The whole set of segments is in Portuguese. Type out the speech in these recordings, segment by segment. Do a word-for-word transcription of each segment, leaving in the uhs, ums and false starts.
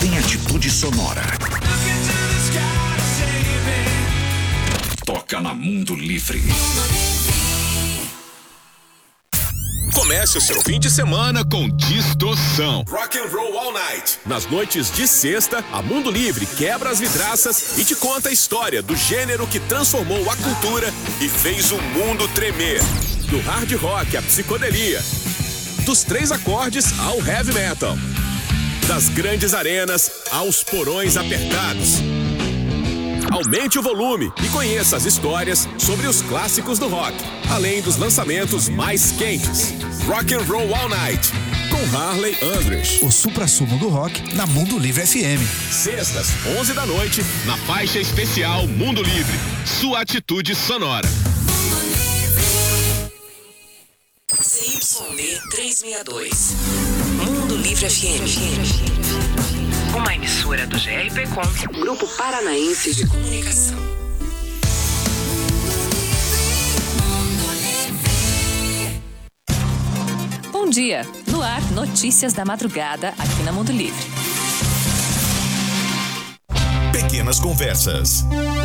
tem atitude sonora. Toca na Mundo Livre. Comece o seu fim de semana com Distorção. Rock and Roll All Night. Nas noites de sexta, a Mundo Livre quebra as vidraças e te conta a história do gênero que transformou a cultura e fez o mundo tremer. Do hard rock à psicodelia, dos três acordes ao heavy metal, das grandes arenas aos porões apertados. Aumente o volume e conheça as histórias sobre os clássicos do rock, além dos lançamentos mais quentes. Rock and Roll All Night, com Harley Andress. O suprassumo do rock na Mundo Livre F M. Sextas, onze da noite, na faixa especial Mundo Livre. Sua atitude sonora. C Y D trezentos e sessenta e dois. Mundo Livre F M. Uma emissora do G R P Com, Grupo Paranaense de Comunicação. Bom dia. No ar, notícias da madrugada aqui na Mundo Livre. Pequenas Conversas.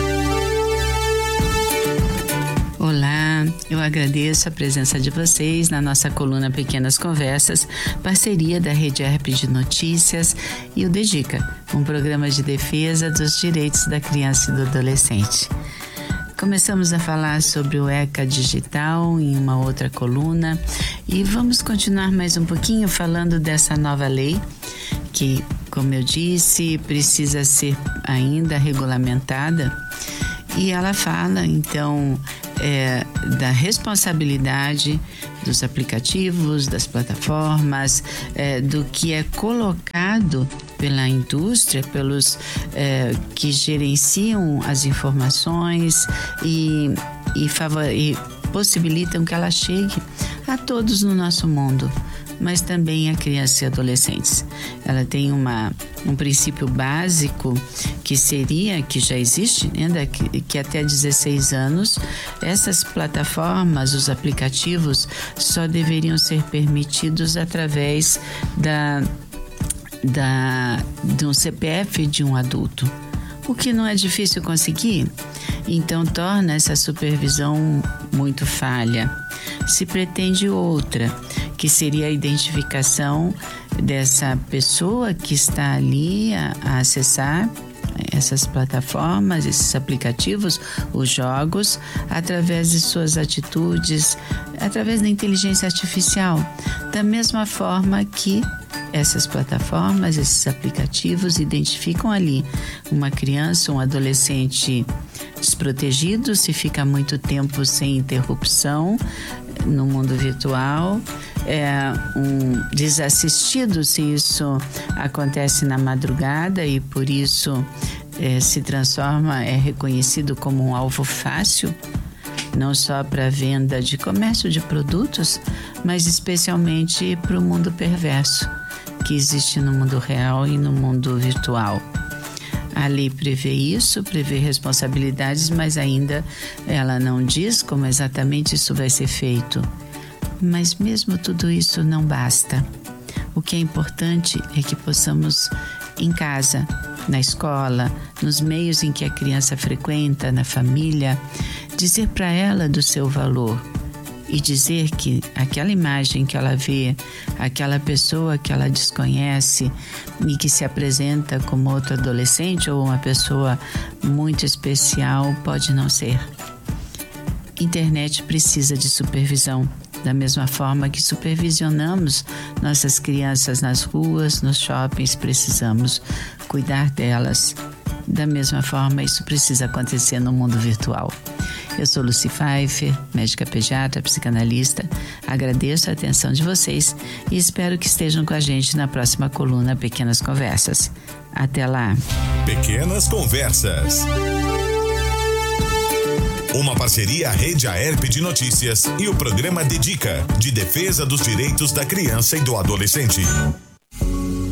Olá, eu agradeço a presença de vocês na nossa coluna Pequenas Conversas, parceria da Rede R P de Notícias e o Dedica, um programa de defesa dos direitos da criança e do adolescente. Começamos a falar sobre o ECA Digital em uma outra coluna e vamos continuar mais um pouquinho falando dessa nova lei que, como eu disse, precisa ser ainda regulamentada. E ela fala, então, é, da responsabilidade dos aplicativos, das plataformas, é, do que é colocado pela indústria, pelos é, que gerenciam as informações e, e, favor, e possibilitam que ela chegue a todos no nosso mundo, mas também a crianças e adolescentes. Ela tem uma, um princípio básico que seria, que já existe, né, que, que até dezesseis anos, essas plataformas, os aplicativos, só deveriam ser permitidos através da, da, de um C P F de um adulto, o que não é difícil conseguir. Então torna essa supervisão muito falha. Se pretende outra, que seria a identificação dessa pessoa que está ali a, a acessar essas plataformas, esses aplicativos, os jogos, através de suas atitudes, através da inteligência artificial. Da mesma forma que essas plataformas, esses aplicativos identificam ali uma criança, um adolescente desprotegido, se fica muito tempo sem interrupção no mundo virtual, é um desassistido se isso acontece na madrugada e por isso é, se transforma, é reconhecido como um alvo fácil, não só para venda de comércio de produtos, mas especialmente para o mundo perverso que existe no mundo real e no mundo virtual. A lei prevê isso, prevê responsabilidades, mas ainda ela não diz como exatamente isso vai ser feito. Mas mesmo tudo isso não basta. O que é importante é que possamos, em casa, na escola, nos meios em que a criança frequenta, na família, dizer para ela do seu valor e dizer que aquela imagem que ela vê, aquela pessoa que ela desconhece e que se apresenta como outro adolescente ou uma pessoa muito especial, pode não ser. Internet precisa de supervisão, da mesma forma que supervisionamos nossas crianças nas ruas, nos shoppings, precisamos cuidar delas. Da mesma forma, isso precisa acontecer no mundo virtual. Eu sou Lucy Pfeiffer, médica pediatra, psicanalista. Agradeço a atenção de vocês e espero que estejam com a gente na próxima coluna Pequenas Conversas. Até lá. Pequenas Conversas. Uma parceria Rede A E R P de Notícias e o programa Dedica, de defesa dos direitos da criança e do adolescente.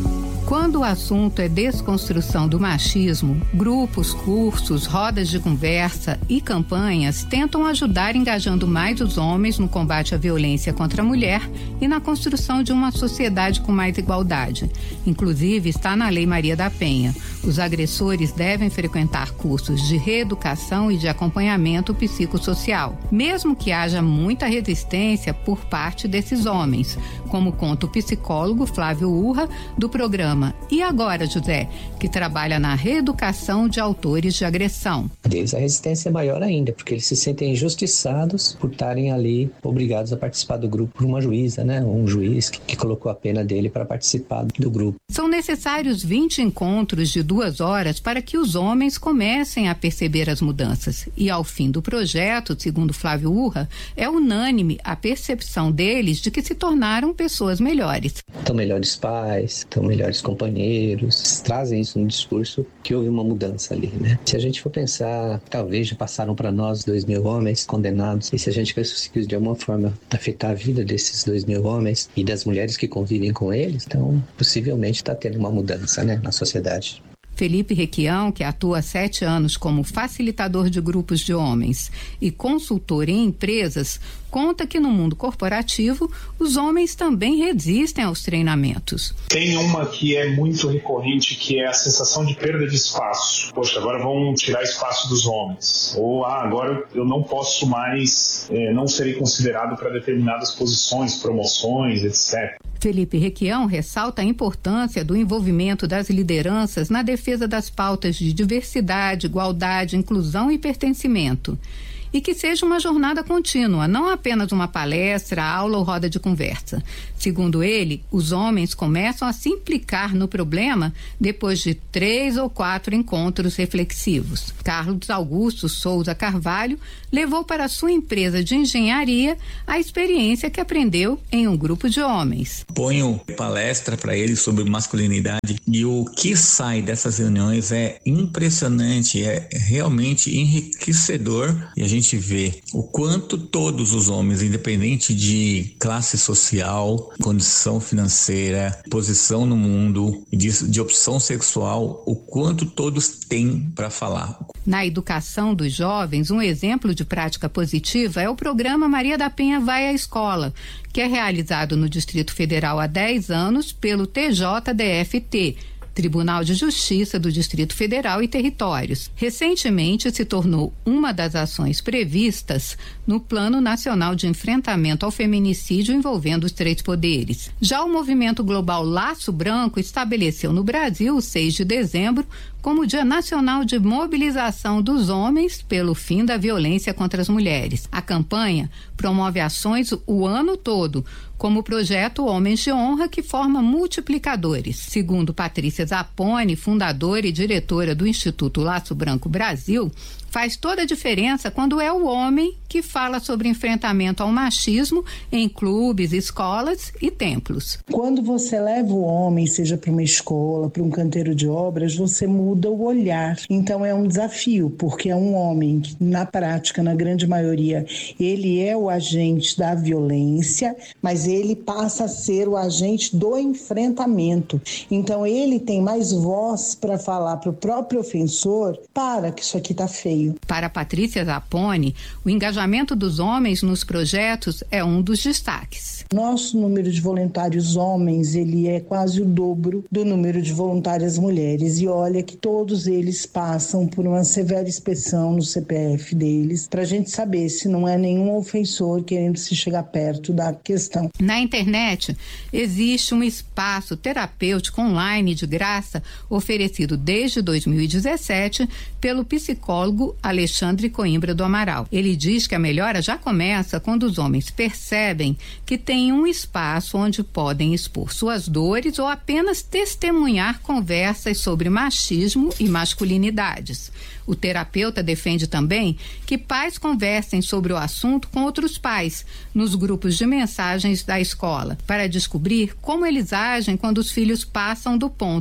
Quando o assunto é desconstrução do machismo, grupos, cursos, rodas de conversa e campanhas tentam ajudar engajando mais os homens no combate à violência contra a mulher e na construção de uma sociedade com mais igualdade. Inclusive, está na Lei Maria da Penha. Os agressores devem frequentar cursos de reeducação e de acompanhamento psicossocial, mesmo que haja muita resistência por parte desses homens, como conta o psicólogo Flávio Urra, do programa E Agora, José, que trabalha na reeducação de autores de agressão. Deles a resistência é maior ainda, porque eles se sentem injustiçados por estarem ali obrigados a participar do grupo por uma juíza, né? Um juiz que, que colocou a pena dele para participar do grupo. São necessários vinte encontros de duas horas para que os homens comecem a perceber as mudanças. E ao fim do projeto, segundo Flávio Urra, é unânime a percepção deles de que se tornaram pessoas melhores. Estão melhores pais, estão melhores companheiros, trazem isso no discurso que houve uma mudança ali, né? Se a gente for pensar, talvez já passaram para nós dois mil homens condenados, e se a gente conseguir de alguma forma afetar a vida desses dois mil homens e das mulheres que convivem com eles, então possivelmente está tendo uma mudança, né, na sociedade. Felipe Requião, que atua há sete anos como facilitador de grupos de homens e consultor em empresas, conta que no mundo corporativo os homens também resistem aos treinamentos. Tem uma que é muito recorrente, que é a sensação de perda de espaço. Poxa, agora vão tirar espaço dos homens. Ou, ah, agora eu não posso mais, é, não serei considerado para determinadas posições, promoções, etcétera. Felipe Requião ressalta a importância do envolvimento das lideranças na defesa das pautas de diversidade, igualdade, inclusão e pertencimento. E que seja uma jornada contínua, não apenas uma palestra, aula ou roda de conversa. Segundo ele, os homens começam a se implicar no problema depois de três ou quatro encontros reflexivos. Carlos Augusto Souza Carvalho levou para sua empresa de engenharia a experiência que aprendeu em um grupo de homens. Ponho palestra para eles sobre masculinidade e o que sai dessas reuniões é impressionante, é realmente enriquecedor, e a gente A gente vê o quanto todos os homens, independente de classe social, condição financeira, posição no mundo, de, de opção sexual, o quanto todos têm para falar. Na educação dos jovens, um exemplo de prática positiva é o programa Maria da Penha Vai à Escola, que é realizado no Distrito Federal há dez anos pelo T J D F T, Tribunal de Justiça do Distrito Federal e Territórios. Recentemente se tornou uma das ações previstas no Plano Nacional de Enfrentamento ao Feminicídio envolvendo os três poderes. Já o movimento global Laço Branco estabeleceu no Brasil o seis de dezembro como Dia Nacional de Mobilização dos Homens pelo fim da violência contra as mulheres. A campanha promove ações o ano todo, como o projeto Homens de Honra, que forma multiplicadores. Segundo Patrícia Zapponi, fundadora e diretora do Instituto Laço Branco Brasil, faz toda a diferença quando é o homem que fala sobre enfrentamento ao machismo em clubes, escolas e templos. Quando você leva o homem, seja para uma escola, para um canteiro de obras, você muda o olhar. Então é um desafio, porque é um homem que, na prática, na grande maioria, ele é o agente da violência, mas ele passa a ser o agente do enfrentamento. Então ele tem mais voz para falar para o próprio ofensor: para, que isso aqui está feio. Para Patrícia Zapponi, o engajamento dos homens nos projetos é um dos destaques. Nosso número de voluntários homens, ele é quase o dobro do número de voluntárias mulheres. E olha que todos eles passam por uma severa inspeção no C P F deles, para a gente saber se não é nenhum ofensor querendo se chegar perto da questão. Na internet, existe um espaço terapêutico online de graça oferecido desde dois mil e dezessete pelo psicólogo Alexandre Coimbra do Amaral. Ele diz que a melhora já começa quando os homens percebem que tem um espaço onde podem expor suas dores ou apenas testemunhar conversas sobre machismo e masculinidades. O terapeuta defende também que pais conversem sobre o assunto com outros pais nos grupos de mensagens da escola, para descobrir como eles agem quando os filhos passam do ponto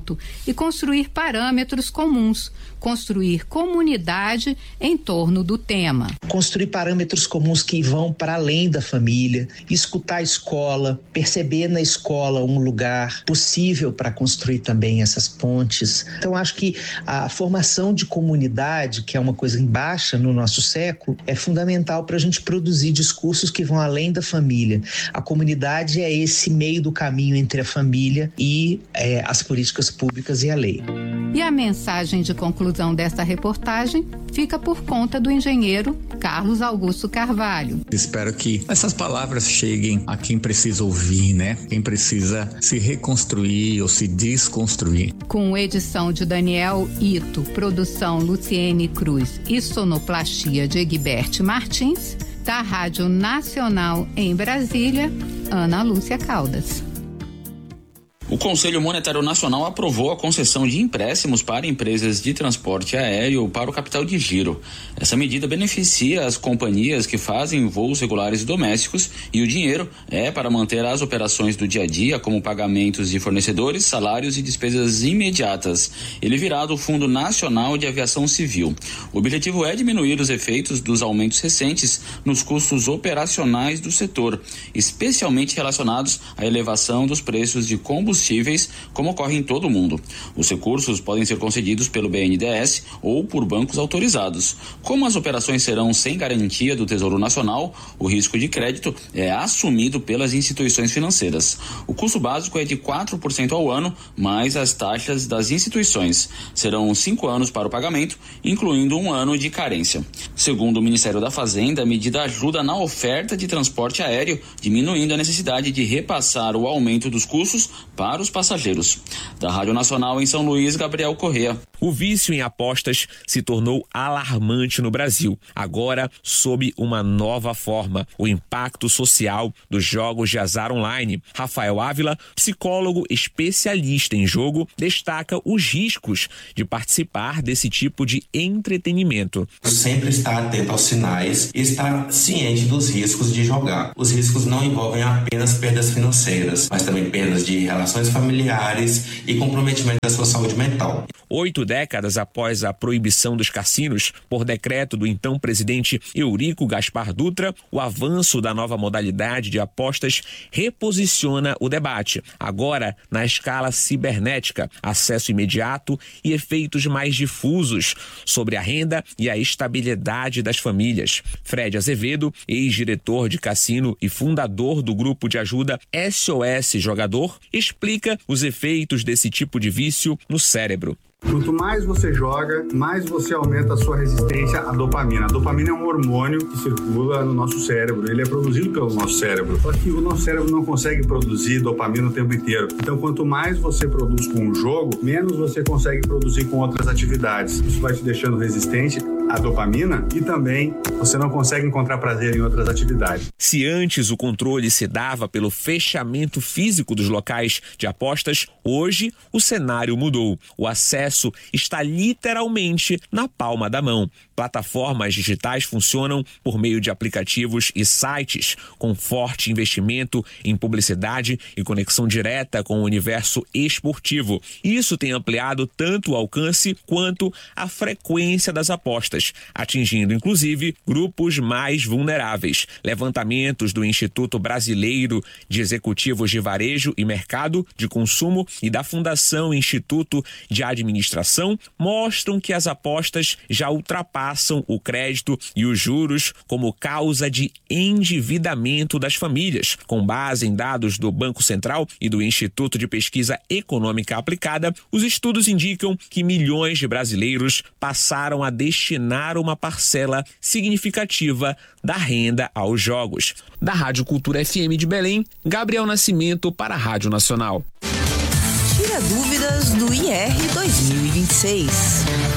conhecimento e construir parâmetros comuns, construir comunidade em torno do tema. Construir parâmetros comuns que vão para além da família, escutar a escola, perceber na escola um lugar possível para construir também essas pontes. Então, acho que a formação de comunidade, que é uma coisa em baixa no nosso século, é fundamental para a gente produzir discursos que vão além da família. A comunidade é esse meio do caminho entre a família e é, as políticas públicas e a lei. E a mensagem de conclusão desta reportagem fica por conta do engenheiro Carlos Augusto Carvalho. Espero que essas palavras cheguem a quem precisa ouvir, né? Quem precisa se reconstruir ou se desconstruir. Com edição de Daniel Ito, produção Luciene Cruz e sonoplastia de Egbert Martins, da Rádio Nacional em Brasília, Ana Lúcia Caldas. O Conselho Monetário Nacional aprovou a concessão de empréstimos para empresas de transporte aéreo para o capital de giro. Essa medida beneficia as companhias que fazem voos regulares domésticos e o dinheiro é para manter as operações do dia a dia, como pagamentos de fornecedores, salários e despesas imediatas. Ele virá do Fundo Nacional de Aviação Civil. O objetivo é diminuir os efeitos dos aumentos recentes nos custos operacionais do setor, especialmente relacionados à elevação dos preços de combustíveis, como ocorre em todo o mundo. Os recursos podem ser concedidos pelo B N D E S ou por bancos autorizados. Como as operações serão sem garantia do Tesouro Nacional, o risco de crédito é assumido pelas instituições financeiras. O custo básico é de quatro por cento ao ano, mais as taxas das instituições. Serão cinco anos para o pagamento, incluindo um ano de carência. Segundo o Ministério da Fazenda, a medida ajuda na oferta de transporte aéreo, diminuindo a necessidade de repassar o aumento dos custos para para os passageiros. Da Rádio Nacional em São Luís, Gabriel Corrêa. O vício em apostas se tornou alarmante no Brasil. Agora, sob uma nova forma, o impacto social dos jogos de azar online. Rafael Ávila, psicólogo especialista em jogo, destaca os riscos de participar desse tipo de entretenimento. Sempre estar atento aos sinais e estar ciente dos riscos de jogar. Os riscos não envolvem apenas perdas financeiras, mas também perdas de relações familiares e comprometimento da sua saúde mental. Oito décadas após a proibição dos cassinos, por decreto do então presidente Eurico Gaspar Dutra, o avanço da nova modalidade de apostas reposiciona o debate. Agora, na escala cibernética, acesso imediato e efeitos mais difusos sobre a renda e a estabilidade das famílias. Fred Azevedo, ex-diretor de cassino e fundador do grupo de ajuda S O S Jogador, explica os efeitos desse tipo de vício no cérebro. Quanto mais você joga, mais você aumenta a sua resistência à dopamina. A dopamina é um hormônio que circula no nosso cérebro. Ele é produzido pelo nosso cérebro. Só que o nosso cérebro não consegue produzir dopamina o tempo inteiro. Então, quanto mais você produz com um jogo, menos você consegue produzir com outras atividades. Isso vai te deixando resistente à dopamina e também você não consegue encontrar prazer em outras atividades. Se antes o controle se dava pelo fechamento físico dos locais de apostas, hoje o cenário mudou. O acesso está literalmente na palma da mão. Plataformas digitais funcionam por meio de aplicativos e sites com forte investimento em publicidade e conexão direta com o universo esportivo. Isso tem ampliado tanto o alcance quanto a frequência das apostas, atingindo inclusive grupos mais vulneráveis. Levantamentos do Instituto Brasileiro de Executivos de Varejo e Mercado de Consumo e da Fundação Instituto de Administração mostram que as apostas já ultrapassam o crédito e os juros como causa de endividamento das famílias. Com base em dados do Banco Central e do Instituto de Pesquisa Econômica Aplicada, os estudos indicam que milhões de brasileiros passaram a destinar uma parcela significativa da renda aos jogos. Da Rádio Cultura F M de Belém, Gabriel Nascimento para a Rádio Nacional. Tira dúvidas do I R dois mil e vinte e seis.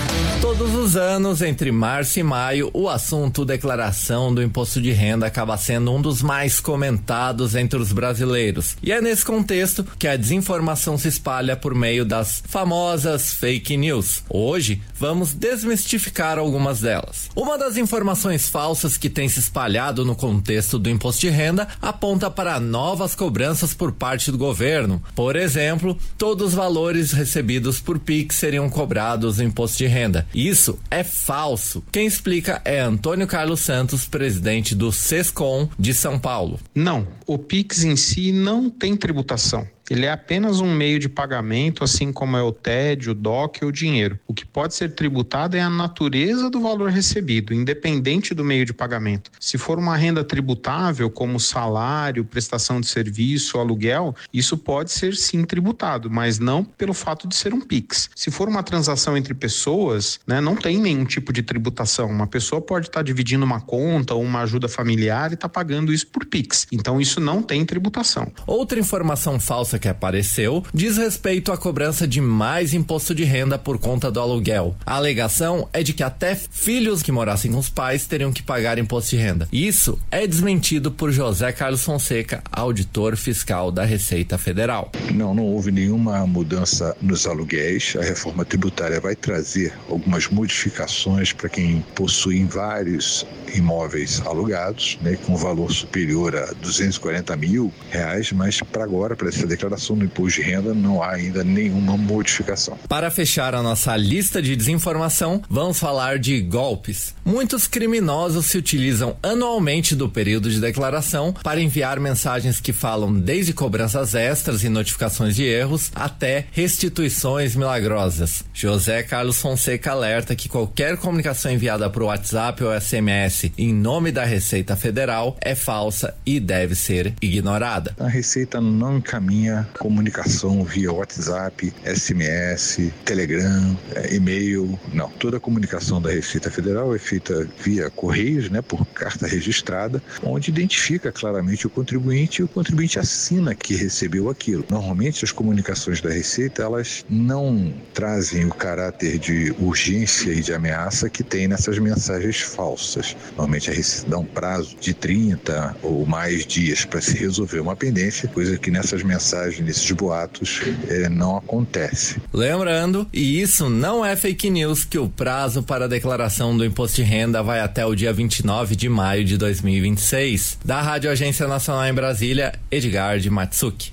Todos os anos, entre março e maio, o assunto declaração do imposto de renda acaba sendo um dos mais comentados entre os brasileiros. E é nesse contexto que a desinformação se espalha por meio das famosas fake news. Hoje, vamos desmistificar algumas delas. Uma das informações falsas que tem se espalhado no contexto do imposto de renda aponta para novas cobranças por parte do governo. Por exemplo, todos os valores recebidos por Pix seriam cobrados no imposto de renda. Isso é falso. Quem explica é Antônio Carlos Santos, presidente do Sescom de São Paulo. Não, o Pix em si não tem tributação. Ele é apenas um meio de pagamento, assim como é o T E D, o D O C e o dinheiro. O que pode ser tributado é a natureza do valor recebido, independente do meio de pagamento. Se for uma renda tributável, como salário, prestação de serviço, aluguel, isso pode ser sim tributado, mas não pelo fato de ser um Pix. Se for uma transação entre pessoas, né, não tem nenhum tipo de tributação. Uma pessoa pode estar dividindo uma conta ou uma ajuda familiar e está pagando isso por Pix. Então isso não tem tributação. Outra informação falsa que apareceu diz respeito à cobrança de mais imposto de renda por conta do aluguel. A alegação é de que até filhos que morassem com os pais teriam que pagar imposto de renda. Isso é desmentido por José Carlos Fonseca, auditor fiscal da Receita Federal. Não, não houve nenhuma mudança nos aluguéis. A reforma tributária vai trazer algumas modificações para quem possui vários imóveis alugados, né, com valor superior a duzentos e quarenta mil reais, mas para agora, para essa declaração do imposto de renda, não há ainda nenhuma modificação. Para fechar a nossa lista de desinformação, vamos falar de golpes. Muitos criminosos se utilizam anualmente do período de declaração para enviar mensagens que falam desde cobranças extras e notificações de erros até restituições milagrosas. José Carlos Fonseca alerta que qualquer comunicação enviada por WhatsApp ou S M S em nome da Receita Federal é falsa e deve ser ignorada. A Receita não encaminha comunicação via WhatsApp, S M S, Telegram, e-mail, não. Toda a comunicação da Receita Federal é feita via Correios, né, por carta registrada, onde identifica claramente o contribuinte e o contribuinte assina que recebeu aquilo. Normalmente as comunicações da Receita, elas não trazem o caráter de urgência e de ameaça que tem nessas mensagens falsas. Normalmente a Receita dá um prazo de trinta ou mais dias para se resolver uma pendência, coisa que nessas mensagens, nesses boatos, eh, não acontece. Lembrando, e isso não é fake news, que o prazo para a declaração do imposto de renda vai até o dia vinte e nove de maio de dois mil e vinte e seis. Da Rádio Agência Nacional em Brasília, Edgar de Matsuki.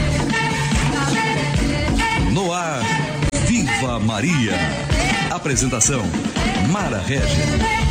No ar, Viva Maria. Apresentação, Mara Regia.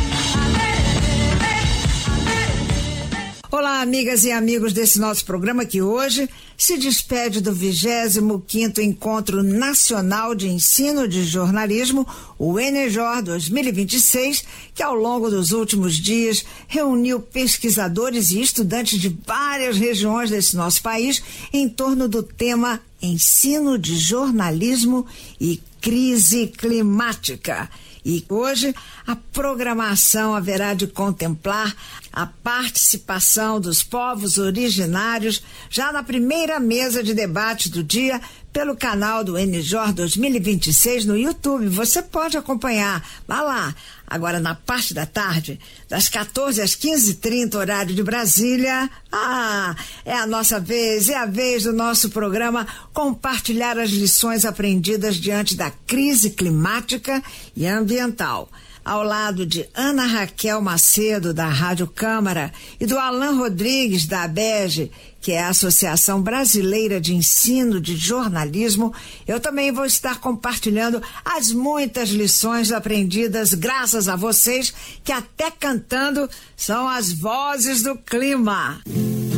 Olá, amigas e amigos desse nosso programa que hoje se despede do vigésimo quinto Encontro Nacional de Ensino de Jornalismo, o ENEJOR dois mil e vinte e seis, que ao longo dos últimos dias reuniu pesquisadores e estudantes de várias regiões desse nosso país em torno do tema Ensino de Jornalismo e Crise Climática. E hoje a programação haverá de contemplar a participação dos povos originários já na primeira mesa de debate do dia pelo canal do ENEJOR dois mil e vinte e seis no YouTube. Você pode acompanhar. Vá lá. Agora, na parte da tarde, das quatorze às quinze e trinta, horário de Brasília, ah, é a nossa vez, é a vez do nosso programa compartilhar as lições aprendidas diante da crise climática e ambiental. Ao lado de Ana Raquel Macedo, da Rádio Câmara, e do Alan Rodrigues, da ABEGE, que é a Associação Brasileira de Ensino de Jornalismo, eu também vou estar compartilhando as muitas lições aprendidas graças a vocês, que até cantando são as vozes do clima.